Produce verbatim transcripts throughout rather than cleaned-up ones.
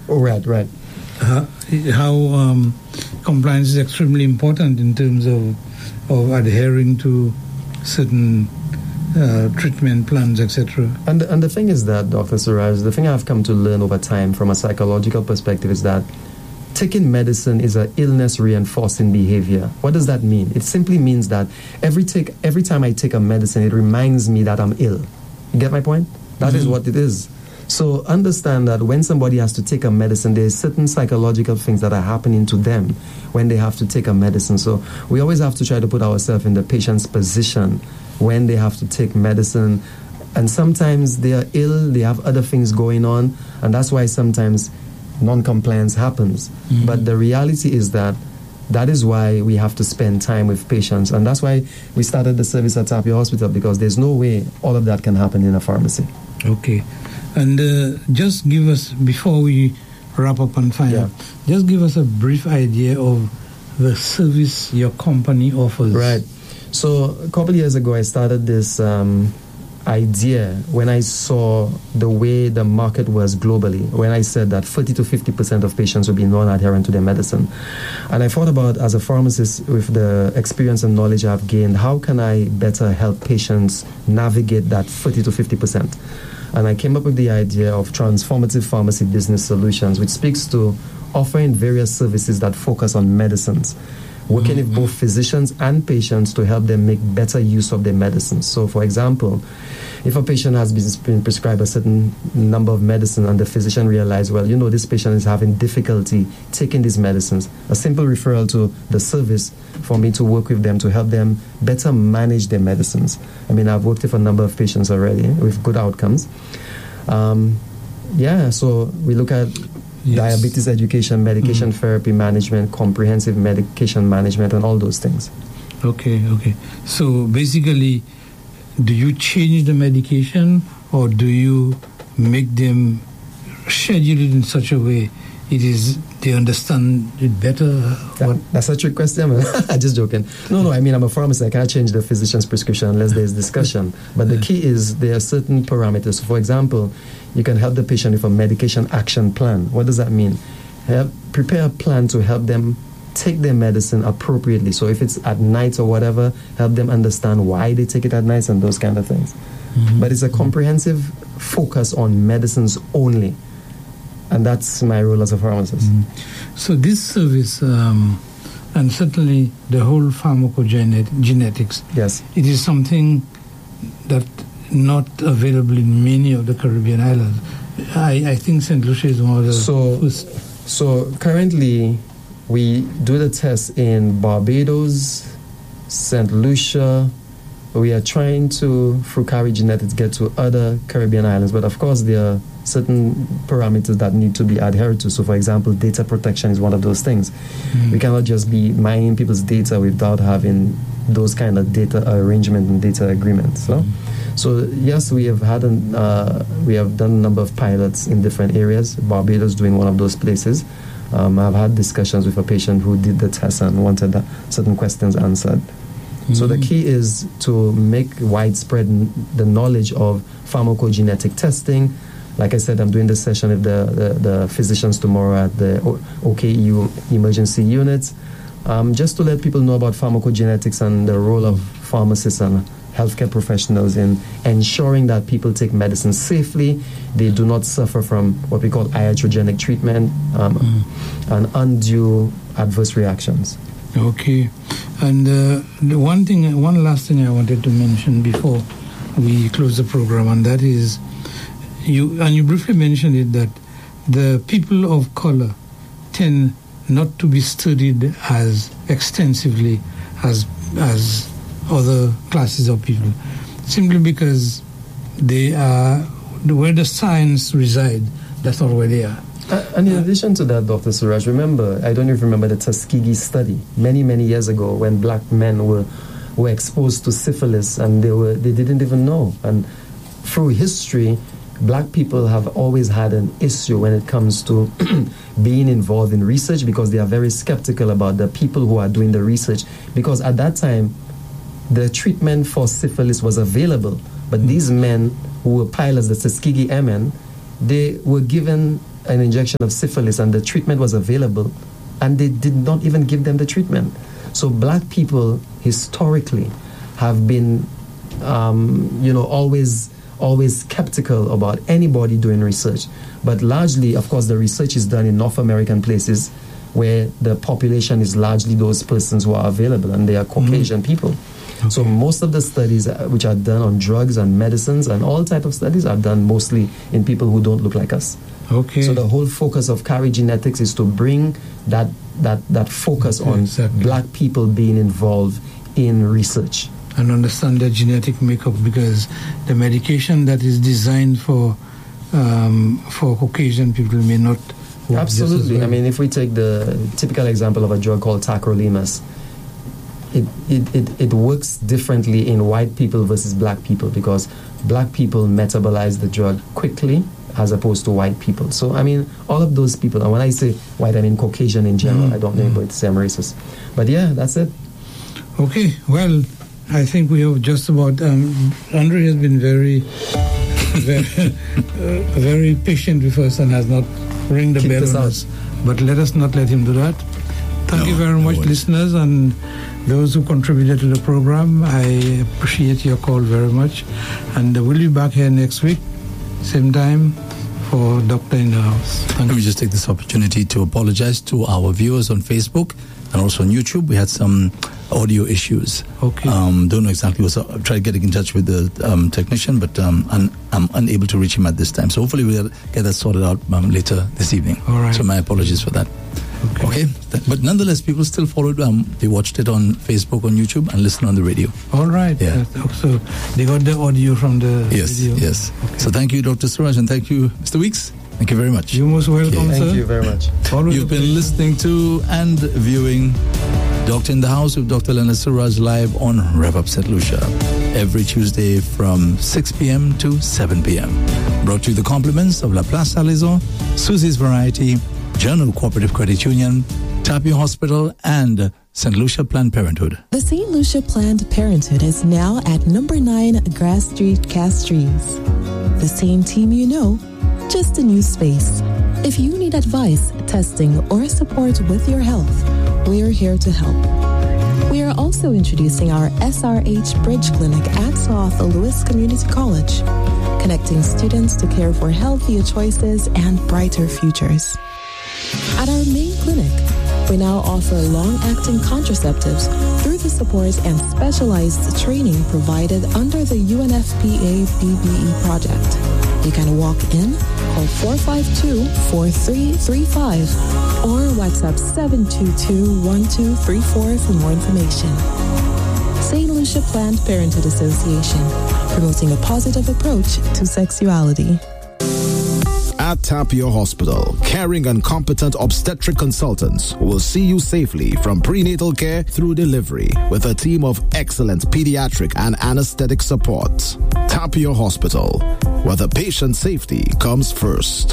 Right, right. Uh, how um, compliance is extremely important in terms of of adhering to certain uh, treatment plans, et cetera. And and the thing is that, Doctor Suraj, the thing I've come to learn over time from a psychological perspective is that taking medicine is an illness-reinforcing behavior. What does that mean? It simply means that every take every time I take a medicine, it reminds me that I'm ill. You get my point? That mm-hmm. is what it is. So understand that when somebody has to take a medicine, there's certain psychological things that are happening to them when they have to take a medicine. So we always have to try to put ourselves in the patient's position when they have to take medicine. And sometimes they are ill, they have other things going on, and that's why sometimes non-compliance happens. Mm-hmm. But the reality is that that is why we have to spend time with patients. And that's why we started the service at Tapia Hospital, because there's no way all of that can happen in a pharmacy. Okay. And uh, just give us, before we wrap up and find yeah. out, just give us a brief idea of the service your company offers. Right. So a couple of years ago, I started this um, idea when I saw the way the market was globally, when I said that forty to fifty percent of patients would be non-adherent to their medicine. And I thought about, as a pharmacist, with the experience and knowledge I've gained, how can I better help patients navigate that forty to fifty percent? And I came up with the idea of transformative pharmacy business solutions, which speaks to offering various services that focus on medicines, working mm-hmm. with both physicians and patients to help them make better use of their medicines. So, for example, if a patient has been prescribed a certain number of medicine and the physician realizes, well, you know, this patient is having difficulty taking these medicines, a simple referral to the service for me to work with them to help them better manage their medicines. I mean, I've worked with a number of patients already with good outcomes. Um, yeah, so we look at yes. diabetes education, medication mm-hmm. therapy management, comprehensive medication management, and all those things. Okay, okay. So basically, do you change the medication, or do you make them schedule it in such a way it is they understand it better? That, that's a trick question. I'm just joking. No, no, I mean, I'm a pharmacist. I can't change the physician's prescription unless there's discussion. But the key is there are certain parameters. For example, you can help the patient with a medication action plan. What does that mean? Help, prepare a plan to help them take their medicine appropriately. So if it's at night or whatever, help them understand why they take it at night and those kind of things. Mm-hmm. But it's a comprehensive focus on medicines only. And that's my role as a pharmacist. Mm-hmm. So this service, um, and certainly the whole pharmacogenetics, yes, it is something that not available in many of the Caribbean islands. I, I think Saint Lucia is one of the so, first. So currently, we do the test in Barbados, Saint Lucia. We are trying to, through Carry Genetics, get to other Caribbean islands. But of course, there are certain parameters that need to be adhered to. So, for example, data protection is one of those things. Mm. We cannot just be mining people's data without having those kind of data arrangement and data agreements. So, mm. so yes, we have had an, uh, we have done a number of pilots in different areas. Barbados doing one of those places. Um, I've had discussions with a patient who did the test and wanted that certain questions answered. Mm-hmm. So the key is to make widespread n- the knowledge of pharmacogenetic testing. Like I said, I'm doing this session with the, the, the physicians tomorrow at the o- O K E U emergency units, um, just to let people know about pharmacogenetics and the role of pharmacists and healthcare professionals in ensuring that people take medicine safely, they do not suffer from what we call iatrogenic treatment um, mm. and undue adverse reactions. Okay. And uh, the one thing, one last thing I wanted to mention before we close the program, and that is, you and you briefly mentioned it, that the people of color tend not to be studied as extensively as as other classes of people, simply because they are where the science reside. That's not where they are. Uh, and in addition to that, Doctor Suraj, remember, I don't even remember the Tuskegee study many, many years ago when black men were were exposed to syphilis and they were they didn't even know. And through history, black people have always had an issue when it comes to being involved in research, because they are very skeptical about the people who are doing the research. Because at that time, the treatment for syphilis was available, but these men who were pilots, the Tuskegee Airmen, they were given an injection of syphilis and the treatment was available, and they did not even give them the treatment. So black people historically have been, um, you know, always always skeptical about anybody doing research. But largely, of course, the research is done in North American places where the population is largely those persons who are available, and they are Caucasian mm. people. Okay. So most of the studies which are done on drugs and medicines and all type of studies are done mostly in people who don't look like us. Okay. So the whole focus of Carry Genetics is to bring that that that focus on exactly. black people being involved in research. And understand their genetic makeup, because the medication that is designed for um, for Caucasian people may not work. Absolutely. Well. I mean, if we take the typical example of a drug called tacrolimus, it, it, it, it works differently in white people versus black people, because black people metabolize the drug quickly as opposed to white people. So, I mean, all of those people, and when I say white, I mean Caucasian in general. Mm. I don't know mm. about the same races. But yeah, that's it. Okay, well, I think we have just about, um, Andre has been very, very, uh, very patient with us and has not ring the Keep bell on us. But let us not let him do that. Thank no, you very much, no listeners, and those who contributed to the program. I appreciate your call very much. And we'll be back here next week, same time, for Doctor in the House. Thank Let you. me just take this opportunity to apologize to our viewers on Facebook and also on YouTube. We had some audio issues. Okay. Um, don't know exactly what's up. I've tried getting in touch with the um, technician, but um, I'm, I'm unable to reach him at this time. So hopefully we'll get that sorted out um, later this evening. All right. So my apologies for that. Okay. Okay. Th- but nonetheless, people still followed. Um, they watched it on Facebook, on YouTube, and listened on the radio. All right. Yeah. Uh, so they got the audio from the yes, video. Yes. Okay. So thank you, Doctor Suraj, and thank you, Mister Weeks. Thank you very much. You're most welcome, okay. sir. Thank you very much. Always You've been listening to and viewing Doctor in the House with Doctor Leonard Suraj live on Rev Up Saint Lucia every Tuesday from six p.m. to seven p.m. Brought to you the compliments of La Place Salazar, Susie's Variety, Journal Cooperative Credit Union, Tapio Hospital, and Saint Lucia Planned Parenthood. The Saint Lucia Planned Parenthood is now at number nine Grass Street, Castries. The same team you know, just a new space. If you need advice, testing, or support with your health, we're here to help. We are also introducing our S R H Bridge Clinic at South Lewis Community College, connecting students to care for healthier choices and brighter futures. At our main clinic, we now offer long-acting contraceptives through the support and specialized training provided under the U N F P A B B E project. You can walk in, call four five two, four three three five, or WhatsApp seven two two, one two three four for more information. Saint Lucia Planned Parenthood Association, promoting a positive approach to sexuality. At Tapio Hospital, caring and competent obstetric consultants who will see you safely from prenatal care through delivery with a team of excellent pediatric and anesthetic support. Tapio Hospital, where the patient safety comes first.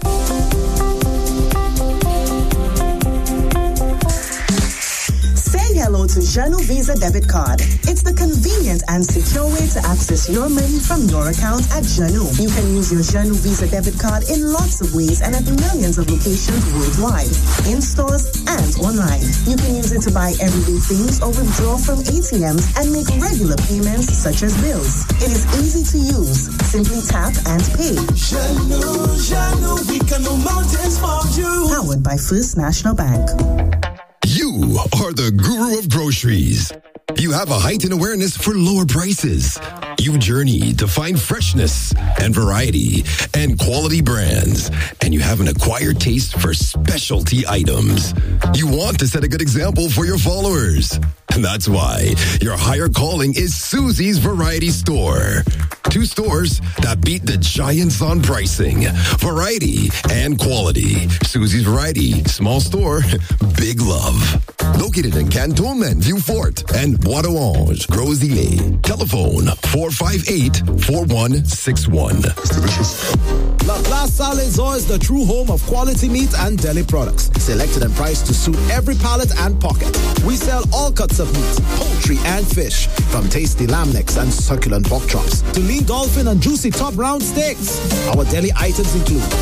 Hello to Janu Visa Debit Card. It's the convenient and secure way to access your money from your account at Janu. You can use your Janu Visa Debit Card in lots of ways and at millions of locations worldwide, in stores and online. You can use it to buy everyday things or withdraw from A T Ms and make regular payments such as bills. It is easy to use. Simply tap and pay. Janu, Janu, we can move mountains for you. Powered by First National Bank. You are the guru of groceries. You have a heightened awareness for lower prices. You journey to find freshness and variety and quality brands. And you have an acquired taste for specialty items. You want to set a good example for your followers. And that's why your higher calling is Susie's Variety Store. Two stores that beat the giants on pricing, variety, and quality. Susie's Variety, small store, big love. Located in Cantonment, Vieux Fort, and Bois d'Orange, Gros-Islet. Telephone four five eight, four one six one. It's delicious. La Place Salazar is the true home of quality meat and deli products, selected and priced to suit every palate and pocket. We sell all cuts of meat, poultry and fish, from tasty lamb necks and succulent pork chops to lean dolphin and juicy top round steaks. Our deli items include